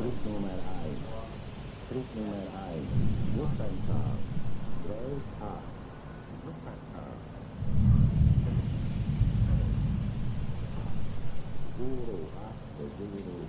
nummer 1. Schritt Nummer 1. Lufthansa. Gleis 8. Lufthansa. Guru 8, Guru